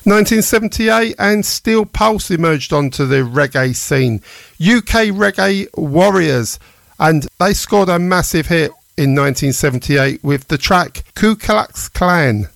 1978 and Steel Pulse emerged onto the reggae scene. UK Reggae Warriors, and they scored a massive hit in 1978 with the track Ku Klux Klan.